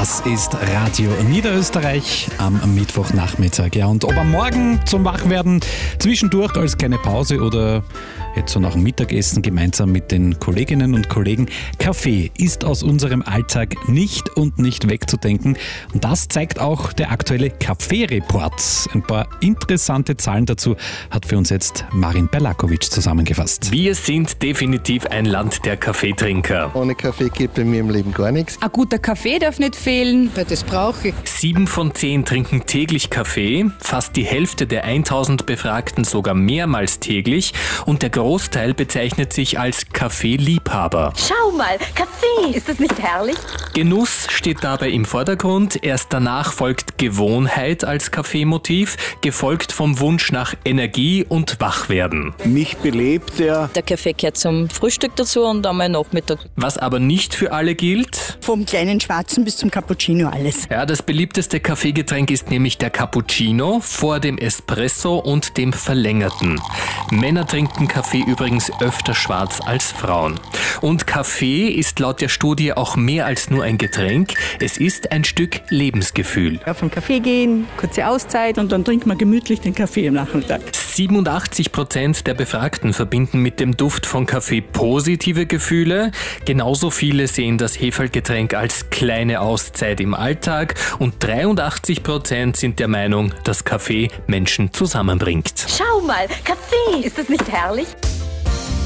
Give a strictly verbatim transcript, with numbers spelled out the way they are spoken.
Das ist Radio Niederösterreich am Mittwochnachmittag. Ja, und ob am Morgen zum Wachwerden, zwischendurch als kleine Pause oder jetzt so nach dem Mittagessen gemeinsam mit den Kolleginnen und Kollegen. Kaffee ist aus unserem Alltag nicht und nicht wegzudenken. Und das zeigt auch der aktuelle Kaffee-Report. Ein paar interessante Zahlen dazu hat für uns jetzt Marin Berlakovic zusammengefasst. Wir sind definitiv ein Land der Kaffeetrinker. Ohne Kaffee geht bei mir im Leben gar nichts. Ein guter Kaffee darf nicht fehlen, weil das brauche ich. Sieben von zehn trinken täglich Kaffee, fast die Hälfte der tausend Befragten sogar mehrmals täglich und der Großteil bezeichnet sich als Kaffeeliebhaber. Schau mal, Kaffee, ist das nicht herrlich? Genuss steht dabei im Vordergrund, erst danach folgt Gewohnheit als Kaffeemotiv, gefolgt vom Wunsch nach Energie und Wachwerden. Mich belebt er. Der Kaffee gehört zum Frühstück dazu und einmal Nachmittag. Was aber nicht für alle gilt. Vom kleinen Schwarzen bis zum Cappuccino alles. Ja, das beliebteste Kaffeegetränk ist nämlich der Cappuccino vor dem Espresso und dem verlängerten. Männer trinken Kaffee übrigens öfter schwarz als Frauen. Und Kaffee ist laut der Studie auch mehr als nur ein Getränk. Es ist ein Stück Lebensgefühl. Auf den Kaffee gehen, kurze Auszeit und dann trinkt man gemütlich den Kaffee am Nachmittag. siebenundachtzig Prozent der Befragten verbinden mit dem Duft von Kaffee positive Gefühle. Genauso viele sehen das Hefegetränk als kleine Auszeit im Alltag und dreiundachtzig Prozent sind der Meinung, dass Kaffee Menschen zusammenbringt. Schau mal, Kaffee, ist das nicht herrlich?